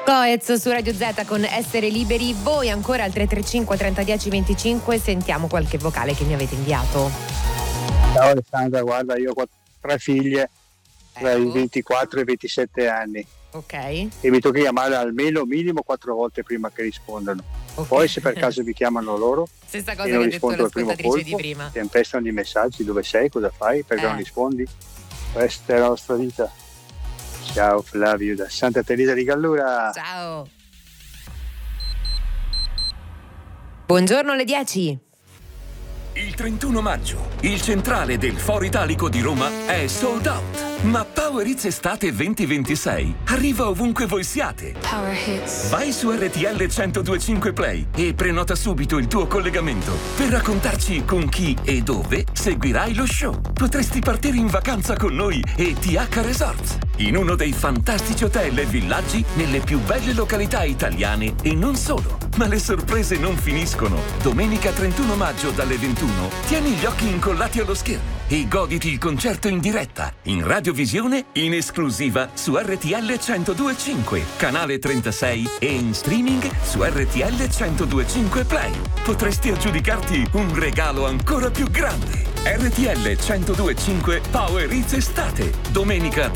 Coez su Radio Z con Essere Liberi. Voi ancora al 335 3010 25. Sentiamo qualche vocale che mi avete inviato. Ciao Alessandra, guarda, io ho 3 figlie tra i 24 e i 27 anni. Ok. E mi tocca chiamare almeno minimo 4 volte prima che rispondano. Okay. Poi se per caso mi chiamano loro stessa cosa e non che ha detto rispondo al primo l'ascoltatrice colpo, di prima. ti impestano di messaggi: dove sei, cosa fai, perché non rispondi. Questa è la nostra vita. Ciao Flavio da Santa Teresa di Gallura. Ciao. Buongiorno alle 10. Il 31 maggio, il centrale del Foro Italico di Roma è sold out. Ma Power Hits Estate 2026 arriva ovunque voi siate. Power Hits. Vai su RTL 1025 Play e prenota subito il tuo collegamento per raccontarci con chi e dove seguirai lo show. Potresti partire in vacanza con noi e TH Resorts, in uno dei fantastici hotel e villaggi nelle più belle località italiane e non solo. Ma le sorprese non finiscono. Domenica 31 maggio dalle 21 tieni gli occhi incollati allo schermo e goditi il concerto in diretta, in radiovisione, in esclusiva su RTL 1025, canale 36 e in streaming su RTL 1025 Play. Potresti aggiudicarti un regalo ancora più grande. RTL 1025 Power Hits Estate, domenica